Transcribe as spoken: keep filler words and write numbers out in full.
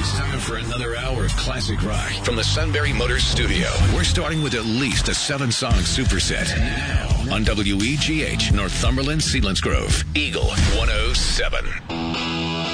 It's time for another hour of classic rock from the Sunbury Motors studio. We're starting with at least a seven-song superset. Now on W E G H, Northumberland, Selinsgrove, Eagle one oh seven.